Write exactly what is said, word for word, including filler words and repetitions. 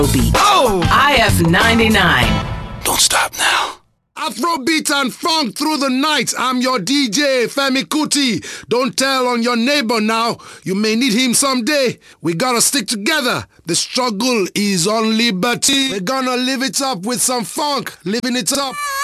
Oh! I F ninety-nine. Don't stop now. Afrobeat and funk through the night. I'm your D J, Femi Kuti. Don't tell on your neighbor now. You may need him someday. We gotta stick together. The struggle is on liberty. We're gonna live it up with some funk. Living it up.